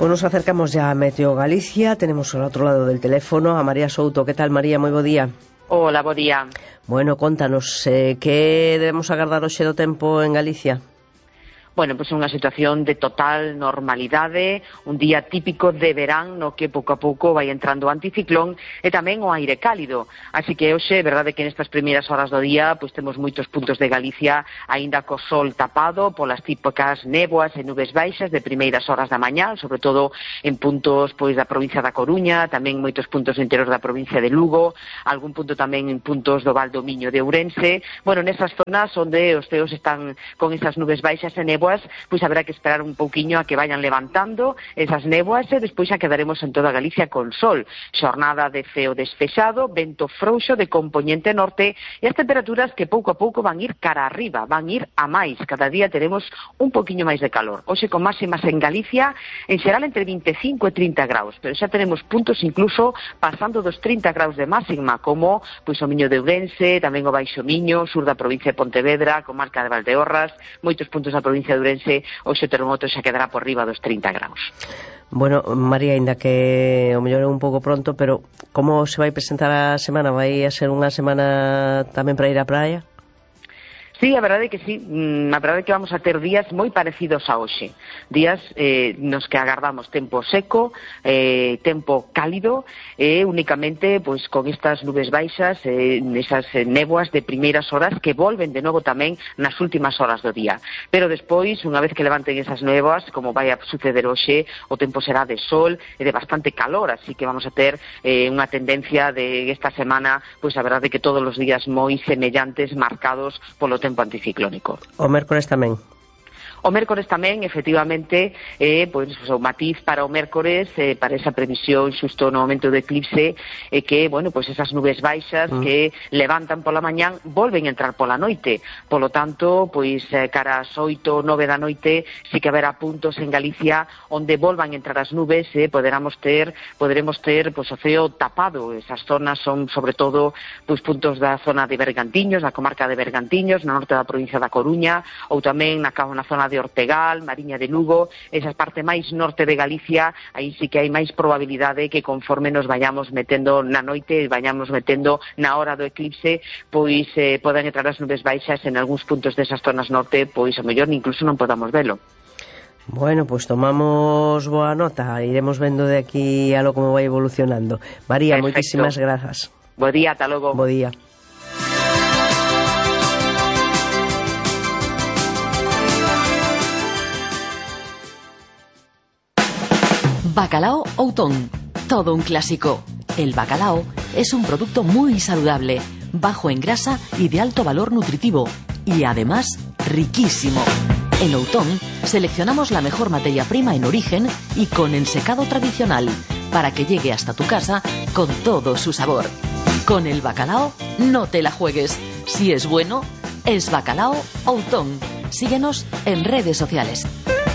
Pues nos acercamos ya a Meteo Galicia. Tenemos al otro lado del teléfono a María Souto. ¿Qué tal, María? Moi bo día. Hola, bo día. Bueno, contanos, que debemos agardar hoxe do tempo en Galicia? Bueno, pois unha situación de total normalidade, un día típico de verán no que pouco a pouco vai entrando o anticiclón e tamén o aire cálido. Así que hoxe, verdade que nestas primeiras horas do día pois temos moitos puntos de Galicia aínda co sol tapado polas típicas néboas e nubes baixas de primeiras horas da mañá, sobre todo en puntos pois da provincia da Coruña, tamén moitos puntos do interior da provincia de Lugo, algún punto tamén en puntos do Val do Miño de Ourense. Bueno, nesas zonas onde os ceos están con esas nubes baixas e néboas, pois haberá que esperar un pouquiño a que vayan levantando esas néboas e despois xa quedaremos en toda Galicia con sol. Xornada de ceo despexado, vento frouxo de compoñente norte e as temperaturas que pouco a pouco van ir cara arriba, van ir a máis. Cada día teremos un pouquiño máis de calor. Hoxe con máximas en Galicia, en xeral entre 25 e 30 graus, pero xa tenemos puntos incluso pasando dos 30 graus de máxima, como pois o Miño de Ourense, tamén o Baixo Miño, sur da provincia de Pontevedra, comarca de Valdeorras, moitos puntos da provincia de Ourense, hoxe o termómetro xa quedará por riba dos 30 graus. Bueno, María, ainda que o mellor é un pouco pronto, pero como se vai presentar a semana? Vai a ser unha semana tamén para ir á praia? Sí, a verdade é que sí, a verdade é que vamos a ter días moi parecidos a hoxe, días nos que agardamos tempo seco, tempo cálido e únicamente pois con estas nubes baixas, esas néboas de primeiras horas que volven de novo tamén nas últimas horas do día, pero despois, unha vez que levanten esas néboas, como vai a suceder hoxe, o tempo será de sol e de bastante calor, así que vamos a ter unha tendencia de esta semana, pois a verdade é que todos os días moi semellantes, marcados polo tempo anticiclónico. O mércores tamén? O mércores tamén, efectivamente, pois, o matiz para o mércores, para esa previsión xusto no momento do eclipse, que, bueno, pois esas nubes baixas que levantan pola mañán volven a entrar pola noite. Polo tanto, pois cara ás 8, 9 da noite, sí que haberá puntos en Galicia onde volvan a entrar as nubes, poderemos ter pois o ceo tapado. Esas zonas son, sobre todo, pois puntos da zona de Bergantiños, da comarca de Bergantiños, no norte da provincia da Coruña, ou tamén na zona de Ortegal, Mariña de Lugo, esa parte máis norte de Galicia, aí sí que hai máis probabilidade que conforme nos vayamos metendo na noite, vayamos metendo na hora do eclipse, pois poden entrar as nubes baixas en algúns puntos desas zonas norte, pois a mellor incluso non podamos velo. Bueno, pues tomamos boa nota, iremos vendo de aquí a lo como vai evolucionando. María, perfecto. Moitísimas grazas. Bo día, ata logo. Bo día. Bacalao Outón, todo un clásico. El bacalao es un producto muy saludable, bajo en grasa y de alto valor nutritivo, y además riquísimo. En Outón seleccionamos la mejor materia prima en origen y con ensecado tradicional, para que llegue hasta tu casa con todo su sabor. Con el bacalao no te la juegues. Si es bueno, es Bacalao Outón. Síguenos en redes sociales.